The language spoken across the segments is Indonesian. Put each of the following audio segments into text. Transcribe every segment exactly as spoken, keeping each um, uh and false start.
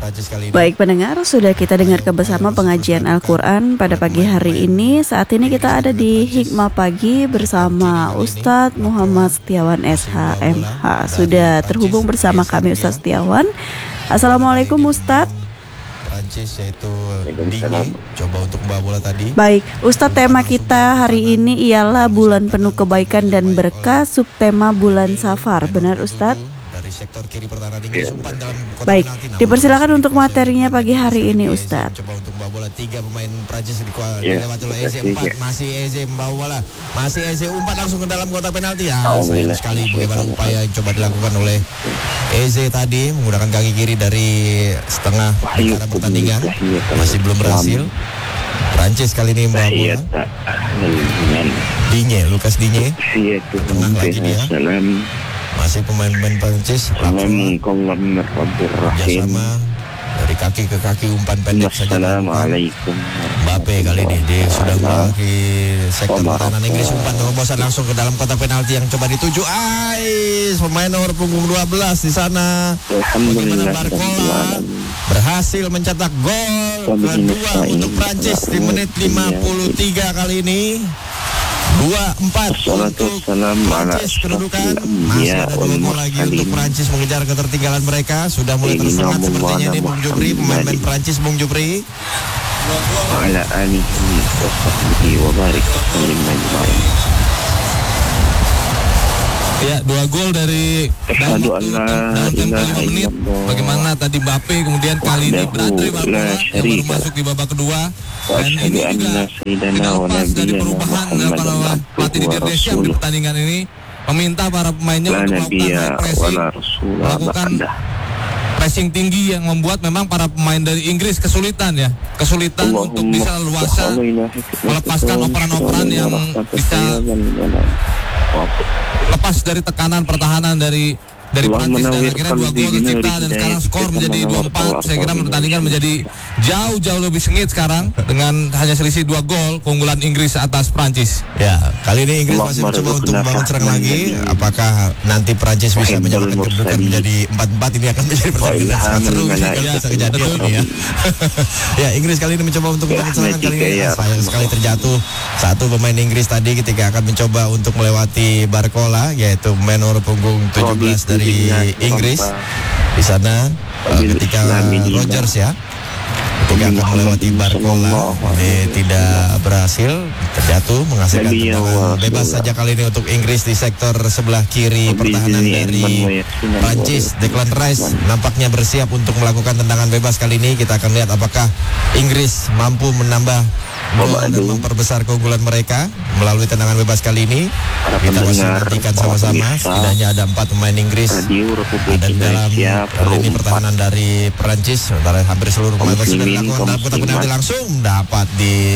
Prancis kali ini. Baik pendengar, sudah kita dengarkan bersama pengajian Al-Quran pada pagi hari ini. Saat ini kita ada di Hikmah Pagi bersama Ustadz Muhammad Setiawan S H M H. Sudah terhubung bersama kami Ustadz Setiawan. Assalamualaikum Ustadz. Prancis yaitu Digne, coba untuk membawa bola tadi. Baik, Ustadz, tema kita hari ini ialah bulan penuh kebaikan dan berkah, subtema bulan Safar. Benar Ustadz? Dari sektor kiri pertahanan Inggris umpan dalam kotak Baik, penalti. dipersilakan untuk materinya pagi hari ini Ustadz. Coba untuk membawa bola, tiga pemain Prancis di Ya, dilewati oleh Eze. Empat masih Eze membawa bola, masih Eze umpan langsung ke dalam kotak penalti. Ya, sayang sekali bagaimana upaya yang coba dilakukan oleh Eze tadi menggunakan kaki kiri dari setengah lingkaran pertandingan, masih belum berhasil. Prancis kali ini membawa bola. Digne, Lucas Digne, tenang lagi dia. Masih pemain-pemain Prancis kerjasama dari kaki ke kaki, umpan pendek saja. Assalamualaikum. Mbappe kali ini dia sudah memasuki sektor pertahanan Inggris, umpan terobosan langsung ke dalam kotak penalti yang coba dituju. Ais, pemain nomor punggung dua belas di sana. Bagaimana Barcola berhasil mencetak gol kedua untuk Prancis di menit lima puluh tiga kali ini. Dua empat untuk Prancis kedudukan. Masih ada dua gol lagi untuk Prancis mengejar ketertinggalan mereka. Sudah mulai tersengat sepertinya ini Bung Jupri, pemain Prancis Bung Jupri. Ala alihi wa sahbihi wa barik sallim ajma'in. Ya, dua gol dari dalam tempo lima menit. Bagaimana tadi Mbappe, kemudian kali ini Bradley Barcola yang baru masuk di babak kedua. Dan ini juga tidak lepas dari perubahan dilakukan oleh pelatih Didier Deschamps di pertandingan ini, meminta para pemainnya untuk melakukan pressing, melakukan pressing tinggi yang membuat memang para pemain dari Inggris kesulitan ya, kesulitan untuk bisa leluasa melepaskan operan-operan yang bisa lepas dari tekanan pertahanan dari dari Prancis, dan akhirnya dua gol tercipta dan sekarang skor menjadi dua empat. Saya kira pertandingan menjadi jauh-jauh lebih sengit sekarang dengan hanya selisih dua gol keunggulan Inggris atas Prancis. Ya, kali ini Inggris masih mencoba untuk membangun serang lagi. Apakah nanti Prancis bisa menyamakan kedudukan menjadi empat empat? Ini akan menjadi pertandingan sangat seru kalau bisa kejadian ini ya. Ya, Inggris kali ini mencoba untuk membangun serangan, kali ini sayang sekali terjatuh satu pemain Inggris tadi ketika akan mencoba untuk melewati Barcola, yaitu pemain nomor punggung tujuh belas dari Inggris di sana uh, ketika Rogers ya, ketika akan melewati Barcola ini tidak berhasil, terjatuh menghasilkan tendangan bebas saja kali ini untuk Inggris di sektor sebelah kiri pertahanan dari Prancis. Declan Rice nampaknya bersiap untuk melakukan tendangan bebas kali ini. Kita akan lihat apakah Inggris mampu menambah gol dan memperbesar keunggulan mereka melalui tendangan bebas kali ini. Kita masih nantikan sama-sama. Setidaknya ada empat pemain Inggris ada di dalam lini pertahanan dari Prancis. Sementara hampir seluruh pemain sudah dilakukan dalam kotak penalti, langsung dapat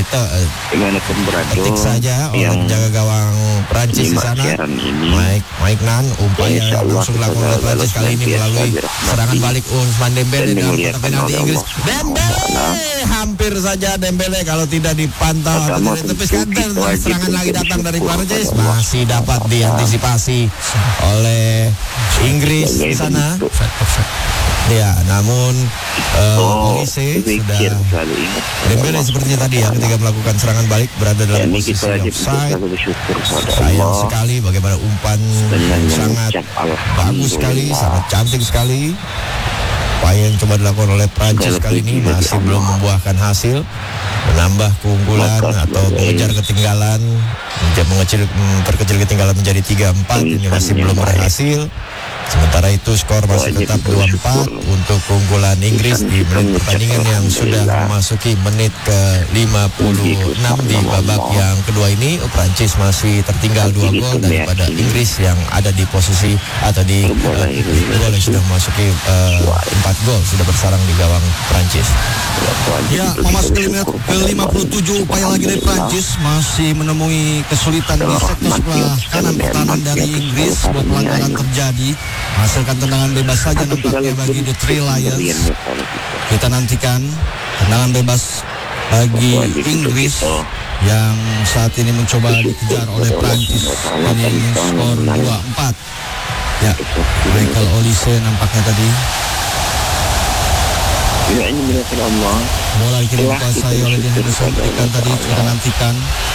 dipetik saja oleh penjaga gawang Prancis di sana. Mike Mike Nan, upaya langsung dilakukan oleh Prancis kali ini melalui serangan balik Ousmane Dembele dalam kotak penalti Inggris. Dembele hampir saja Dembele kalau tidak dipantau atau tidak ditepis, dan serangan lagi datang dari Prancis, masih dapat diantisipasi oleh Inggris di sana. Ya, namun uh, Olise sudah Dembele sepertinya tadi ya, ketika melakukan serangan balik berada dalam posisi offside. Sayang sekali bagaimana umpan sangat bagus sekali, sangat cantik sekali. Upaya yang coba dilakukan oleh Prancis kali ini masih belum membuahkan hasil, menambah keunggulan atau mengejar ketinggalan, mengecil, memperkecil ketinggalan menjadi tiga empat. Ini masih belum berhasil. Sementara itu skor masih tetap dua empat untuk keunggulan Inggris di menit pertandingan yang sudah memasuki menit ke lima puluh enam di babak yang kedua ini. Prancis masih tertinggal dua gol daripada Inggris yang ada di posisi atau di uh, gol yang sudah memasuki uh, empat gol sudah bersarang di gawang Prancis. Ya, memasuki menit ke lima puluh tujuh, upaya lagi dari Prancis masih menemui kesulitan di sektor sebelah kanan pertahanan dari Inggris. Sebuah pelanggaran terjadi, hasilkan tendangan bebas saja nampaknya bagi The Three Lions. Kita nantikan tendangan bebas bagi Inggris yang saat ini mencoba dikejar oleh Prancis. Ini ingin skor dua empat. Ya, Michael Olise nampaknya tadi. Bila ini dimuliakan Allah. Bola dikuasai oleh Dean Henderson. Berikan tadi kita nantikan.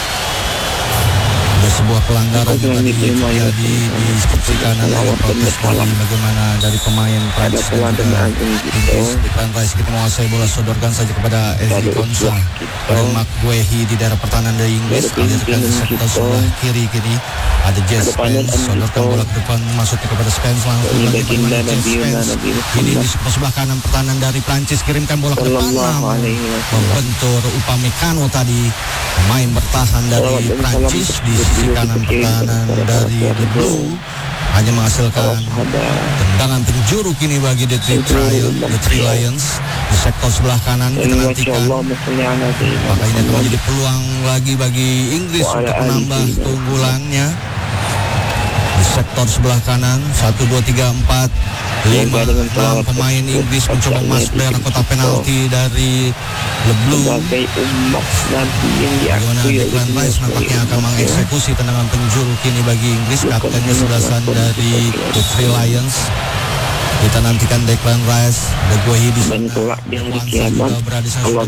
Ada sebuah pelanggaran yang tadi terjadi di sisi kanan oleh protes dari bagaimana dari pemain Prancis dan juga Inggris. Declan Rice kita menguasai bola, sodorkan saja kepada Ezri Konsa. Pada Mark Guehi di daerah pertahanan dari Inggris. Alirkan ke sektor sebelah kiri kini. Ada Jess Spence, sodorkan bola ke depan, masuknya kepada Spence, langsung lagi kepada Jess Spence. Ini di sebelah kanan pertahanan dari Prancis, kirimkan bola ke depan, membentur Upamecano tadi, pemain bertahan dari Prancis di sisi kanan pertahanan dari The Blue, hanya menghasilkan tendangan penjuru kini bagi The Three, The Three Lions di sektor sebelah kanan. Kita nantikan maka ini akan menjadi peluang lagi bagi Inggris untuk menambah keunggulannya di sektor sebelah kanan. Satu, dua, tiga, empat, lima, enam pemain Inggris mencoba masuk daerah kotak penalti dari The Blue. Bagaimana Declan Rice nampaknya akan mengeksekusi tendangan penjuru kini bagi Inggris, kapten kesebelasan dari The Three Lions. Kita nantikan Declan Rice, The Guehi di sana. Juga berada di sana.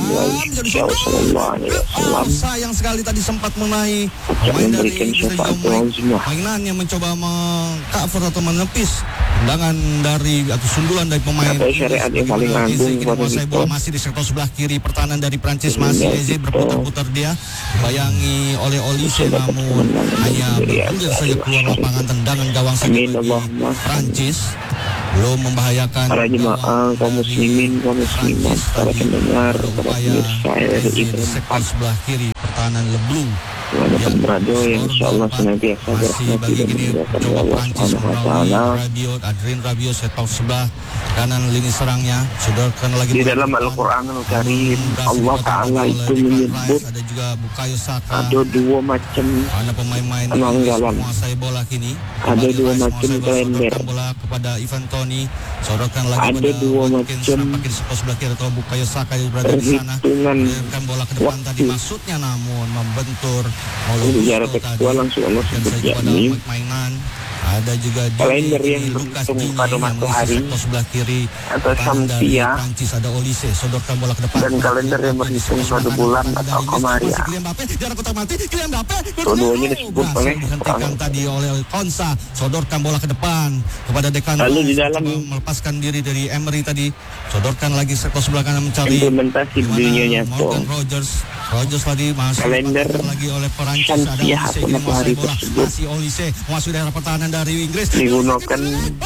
Sayang sekali tadi sempat mengenai pemain dari Inggris, mainannya mencoba meng-cover atau menepis tendangan dari atau sundulan dari pemain Inggris. Kita menguasai bola masih di sektor sebelah kiri pertahanan dari Prancis, masih Eze berputar-putar dia dibayangi oleh Olise, namun hanya bergulir saja keluar lapangan. Tendangan gawang sebelah Prancis belum membahayakan para jemaah, kaum muslimin, kaum muslimat, para pendengar, para pemirsa di sektor sebelah kiri pertahanan Le Bleu. Ya, radio yang insyaallah senantiasa berhati dan memuliakan Allah Subhanahu wa taala. Adrien Rabiot sektor sebelah kanan lini serangnya, sodorkan lagi di dalam Al-Qur'anul Karim. Allah Taala itu menyebut ada juga Bukayo Saka. Ada dua macam pemain-pemain penanggalan. Menguasai bola kini. Ada dua macam kalender. Bola kepada Ivan Toney, sodorkan lagi ada dua macam pakai sebelah kiri atau Bukayo Saka yang berada di sana. Mengirimkan bola ke depan tadi, maksudnya namun membentur. Secara tekstual langsung Allah sebut yakni ada juga kalender yang berhitung pada matahari sebelah kiri atau Samsia, Prancis ada Olise, sodorkan bola ke depan, dan kalender yang berhitung pada bulan atau Komaria. Keduanya disebut oleh dihentikan tadi oleh Konsa, sodorkan bola ke depan kepada Declan. Lalu di dalam melepaskan diri dari Emery tadi, sodorkan lagi sektor sebelah kanan mencari implementasi dunia nyata. Rogers Rogers tadi masuk kalender lagi oleh Perancis, ada Olise, matahari tersebut masih Olise masuk daerah pertahanan dari Inggris, digunakan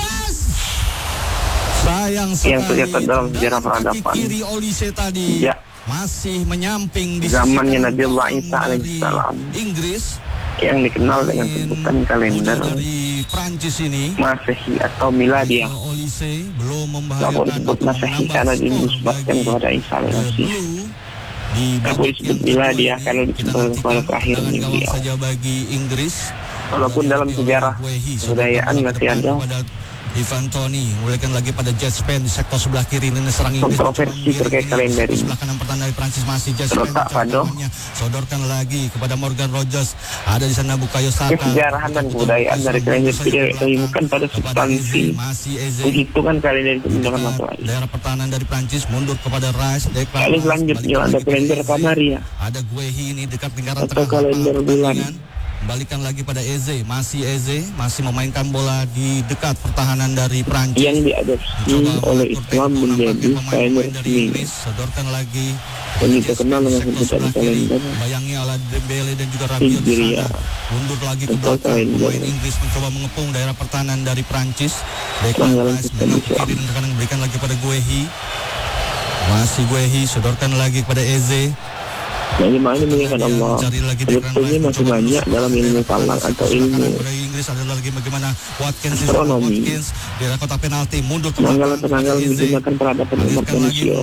sayang sekali yang tercatat dalam sejarah peradaban. Kiri Olise tadi ya, masih menyamping di zamannya Nabi Allah Isa alaihissalam, Inggris yang dikenal dengan sebutan kalender dari Prancis ini Masehi atau Miladiah. Olise belum Namun membahayakan disebut Masehi karena dinisbatkan kepada Isa alaihissalam. Aku disebut Miladiah kalau disebut kepada akhir minggu saja bagi Inggris. Walaupun dalam sejarah kebudayaan masih ada Ivan Toney, mulaikan lagi pada Jess Spence di sektor sebelah kiri ini serang Inggris. Kontroversi terkait kalender ini. Sebelah kanan pertahanan dari Prancis masih Jess Spence. Terletak pada sodorkan lagi kepada Morgan Rogers. Ada di sana Bukayo Saka. Kesejarahan dan kebudayaan dari kalender tidak ditemukan pada substansi penghitungan kalender itu menggunakan matahari. Daerah pertahanan dari Prancis mundur kepada Rice. Lalu selanjutnya ada kalender Komaria. Ada Guehi ini dekat lingkaran atau kalender bulan. Kembalikan lagi pada Eze, masih Eze masih memainkan bola di dekat pertahanan dari Prancis yang diadopsi oleh Islam menjadi kalender ini. Sodorkan lagi yang terkenal dengan sebutan kalender bayangi oleh Dembele dan juga Rabiot di sana. Mundur lagi ke belakang, pemain Inggris mencoba mengepung daerah pertahanan dari Prancis. Declan Rice menunggu kiri dan kanan, berikan lagi pada Guehi, masih Guehi, sodorkan lagi kepada Eze. Yang dimana mengingat Allah sebetulnya masih banyak dalam ilmu falak atau ilmu astronomi. Penanggalan-penanggalan digunakan peradaban umat manusia.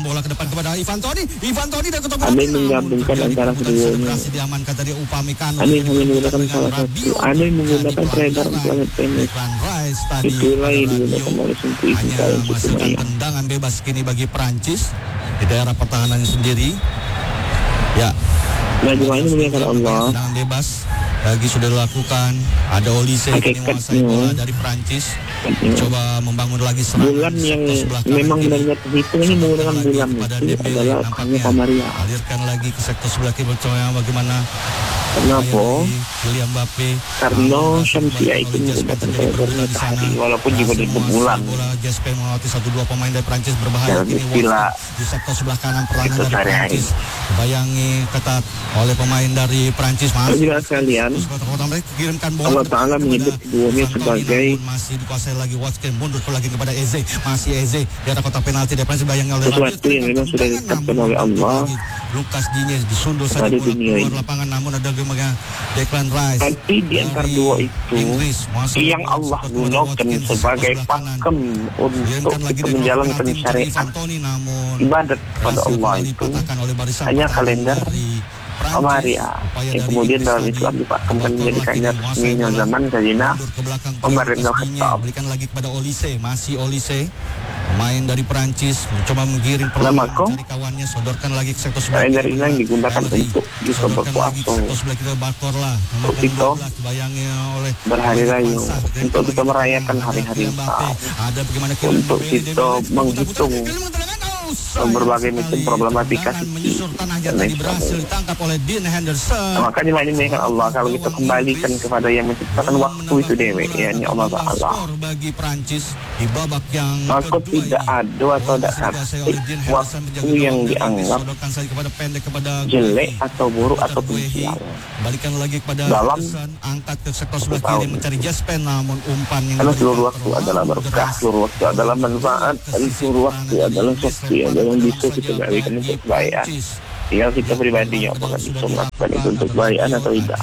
Ada yang menggabungkan antara keduanya. Ada yang hanya menggunakan salah satu. Ada yang menggunakan peredaran planet Venus. Itulah yang digunakan oleh suku Israel dan suku Maya. Tendangan bebas kini bagi Prancis di daerah pertahanannya sendiri. Ya, nah, jemaah ini memuliakan Allah. Tendangan bebas lagi sudah dilakukan. Ada Olise yang menguasai bola dari Prancis, coba membangun lagi serangan. Bulan yang memang benar-benar terhitung ini menggunakan bulan itu adalah hanya Pamaria. Alirkan lagi ke sektor sebelah kiri, coba bagaimana. Kenapa? William Mbappe. Karena Syamsia itu menggunakan kelebihan matahari walaupun juga disebut bulan. Bola Jesper melewati satu dua pemain dari Prancis berbahaya. Dalam istilah di sektor sebelah kanan perlahan dari Prancis. Bayangi ketat oleh pemain dari Prancis. Kalau juga sekalian, Allah Ta'ala menyebut keduanya sebagai masih dikuasai lagi Watkins, mundur lagi kepada Eze, masih Eze di arah kotak penalti dari Prancis, bayangi oleh sesuatu yang memang sudah ditetapkan oleh Allah. Lukas Digne disundul saja pada dunia ini. Lapangan, namun ada gemaga Declan Rice. Tapi di antara dua itu yang Allah gunakan sebagai pakem untuk kita menjalankan syariat ibadat pada Allah itu hanya kalender Pamaria yang kemudian dalam Islam dipakemkan menjadi kalender resminya zaman Sayyidina Umar bin Khattab. Berikan lagi kepada Olise, masih Olise, pemain dari Prancis mencoba menggiring peluang dari kawannya, sodorkan lagi ke sektor sebelah kalender ini yang digunakan untuk bisa berpuasa, untuk kita berhari raya, untuk kita merayakan hari-hari besar, untuk kita menghitung berbagai macam problematika dan lain sebagainya. Nah, makanya ini mengingat Allah, kalau kita kembalikan kepada yang menciptakan waktu itu dewe, yakni Allah Ta'ala, maka tidak ada atau tidak sakit waktu yang dianggap jelek atau buruk atau sial dalam satu tahun. Karena seluruh waktu adalah berkah, seluruh waktu adalah manfaat, dan seluruh waktu adalah sesuatu yang bisa kita berikan untuk kebaikan. Tinggal kita pribadinya apakah bisa melakukan itu untuk kebaikan atau tidak.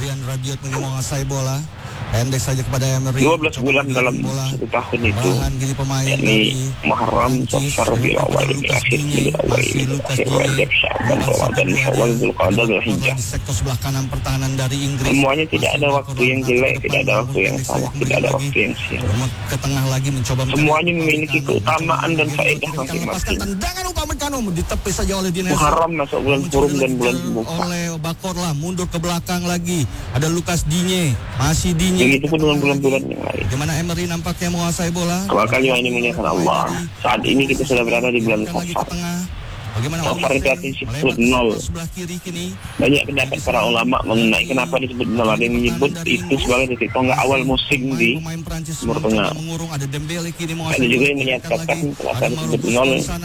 Pendek saja kepada Emery. dua belas bulan dalam satu tahun itu, yakni Muharram, Safar, Rabiul Awal, ini akhir Rabiul Awal, ini akhir Rajab, Sya'ban, Ramadan, Syawal, Dzulqa'dah, Dzulhijjah. Semuanya tidak ada waktu yang jelek, tidak ada waktu yang salah, tidak ada waktu yang sial. Semuanya memiliki keutamaan dan faedah masing-masing. Muharram masuk bulan Hurum dan bulan Pembuka. Oleh Bakorlah mundur ke belakang lagi. Ada Lukas Digne, masih Digne. Begitu pun dengan bulan-bulan yang lain. Di mana Emery nampaknya menguasai bola. Maka ini menyatakan Allah. Saat ini kita sudah berada di bulan Safar. Safar itu artinya disebut nol. Banyak pendapat para ulama mengenai kenapa disebut nol. Ada yang menyebut itu sebagai titik tonggak awal musim di Timur Tengah. Ada juga yang menyatakan kenapa disebut nol.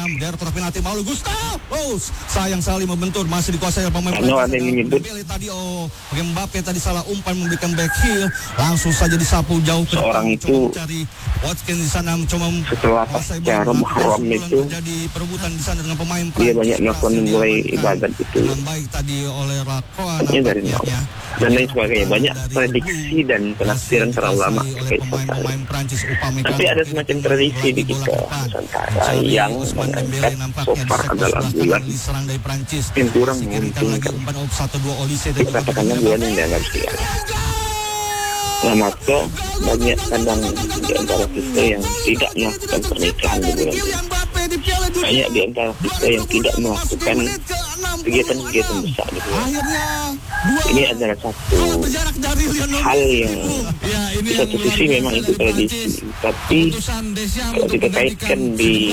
Sayang sekali membentur, masih dikuasai oleh pemain Prancis. Karena ada yang menyebut tadi oh, Mbappe tadi salah umpan memberikan back heel, langsung saja disapu jauh ke seorang itu Watkins di sana mencoba setelah pasca Muharram itu jadi perebutan di sana dengan pemain dia banyak melakukan mulai ibadat itu hanya dari nol dan lain sebagainya. Banyak prediksi dan penafsiran para ulama terkait Safar. Tapi ada semacam tradisi di kita Nusantara yang mengangkat Safar adalah bulan yang kurang menguntungkan. Kita katakanlah bulan yang dianggap sial. Nah, maka banyak kadang di antara kita yang tidak melakukan pernikahan di bulan ini. Banyak di antara kita yang tidak melakukan kegiatan-kegiatan besar di bulan ini. Ini adalah satu hal yang di satu sisi memang itu tradisi, tapi kalau kita kaitkan di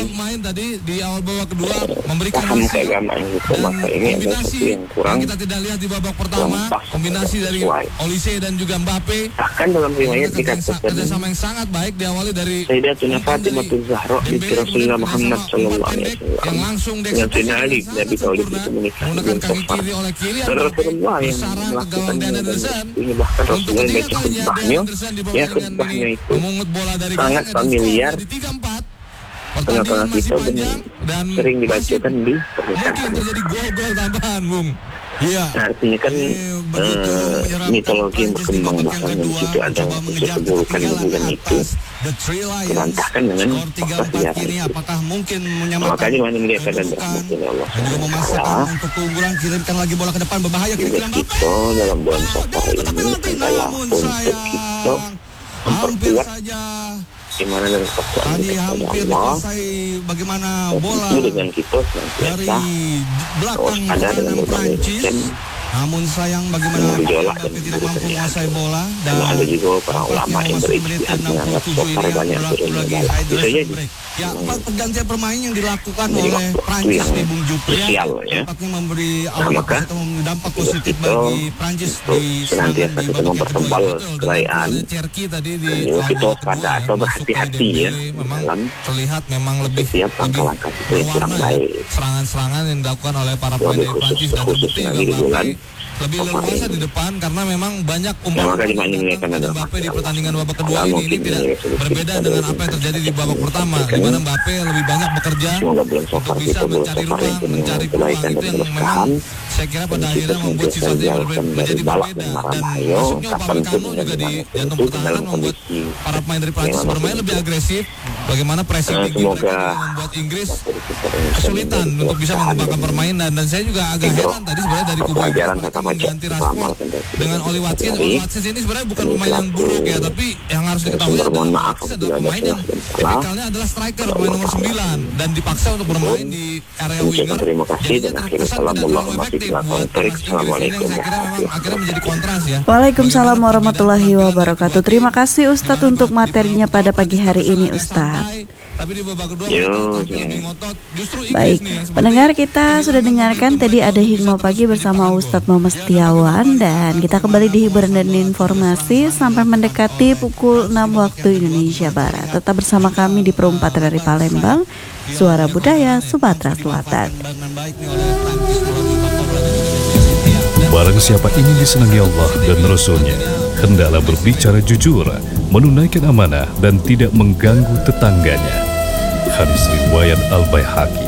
paham keagamaan itu, maka ini adalah satu yang kurang kurang pas, kombinasi dari Olise dan juga Mbappe. Bahkan dalam riwayat dikatakan Sayyidatuna Fatimah Zahra binti Rasulullah Muhammad sallallahu alaihi wasallam dengan Sayyidina Ali Nabi Thalib itu menikah dengan Safar. Dan Rasulullah yang melakukan ini, bahkan Rasulullah membaca khutbahnya, ya khutbahnya itu sangat familiar tengah-tengah kita dan sering dibacakan di pernikahan. Iya. Nah, artinya kan uh, mitologi yang berkembang bahkan di situ ada unsur keburukan di bulan itu dibantahkan dengan fakta sejarah itu. Makanya mana melihat dan berahmat Allah Taala. Juga kita dalam bulan Safar ini adalah untuk kita memperkuat gimana dan kekuatan kepada Allah. Bagaimana bola itu dengan kita senantiasa waspada dengan berbagai macam Namun sayang bagaimana Mbappe tidak mampu menguasai bola dan ada juga para ulama yang beristihad menganggap Sokar banyak turun di bola. Bisa jadi. Ya, empat pergantian permain yang dilakukan oleh Prancis di Bung Jupri ya, tampaknya memberi aura atau dampak positif bagi Prancis di senantiasa kita mempertebal kekayaan. Kita pada atau berhati-hati ya dalam terlihat memang lebih setiap langkah-langkah itu yang kurang baik. Serangan-serangan yang dilakukan oleh para pemain Prancis dan terbukti juga lebih leluasa di depan karena memang banyak umpan Mbappe di pertandingan babak kedua ini, ini tidak berbeda dengan apa yang terjadi di babak pertama, di mana Mbappe lebih banyak bekerja untuk bisa mencari ruang, mencari peluang. Itu yang memang saya kira pada akhirnya membuat situasi menjadi berbeda, dan masuknya Upamecano juga di jantung pertahanan membuat para pemain dari Prancis bermain lebih agresif. Bagaimana pressing tinggi mereka membuat Inggris kesulitan untuk bisa mengembangkan permainan, dan saya juga agak heran tadi sebenarnya dari kubu mengganti Rashford dengan Oli Watkins. Oli Watkins ini sebenarnya bukan pemain yang buruk ya, tapi yang harus diketahui adalah pemain yang tipikalnya adalah striker, pemain nomor sembilan, dan dipaksa untuk bermain di area winger. Jadinya terkesan tidak terlalu efektif buat Inggris ini, yang saya kira memang akhirnya menjadi kontras ya. Waalaikumsalam warahmatullahi wabarakatuh. Terima kasih Ustadz untuk materinya pada pagi hari ini Ustadz. Baik, pendengar, kita sudah dengarkan tadi ada Hikmah Pagi bersama Ustadz Muhammad Setiawan, dan kita kembali di hiburan dan informasi sampai mendekati pukul enam waktu Indonesia Barat. Tetap bersama kami di Perumpat dari Palembang, Suara Budaya Sumatera Selatan. Barang siapa ingin disenangi Allah dan Rasul-Nya, hendaklah berbicara jujur, menunaikan amanah dan tidak mengganggu tetangganya. Hadis riwayat Al-Baihaqi.